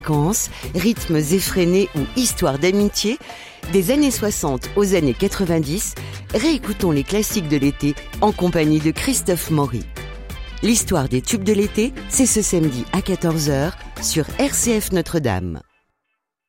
Vacances, rythmes effrénés ou histoires d'amitié, des années 60 aux années 90, réécoutons les classiques de l'été en compagnie de Christophe Maury. L'histoire des tubes de l'été, c'est ce samedi à 14h sur RCF Notre-Dame.